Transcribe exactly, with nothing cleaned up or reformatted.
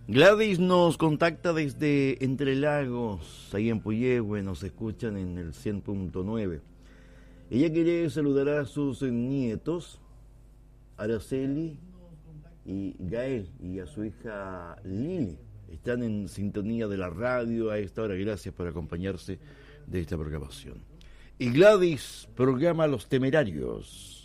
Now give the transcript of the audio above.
Gladys nos contacta desde Entre Lagos, ahí en Puyehue, nos escuchan en el cien punto nueve. Ella quiere saludar a sus nietos, Araceli y Gael, y a su hija Lili. Están en sintonía de la radio a esta hora. Gracias por acompañarse de esta programación. Y Gladys programa Los Temerarios.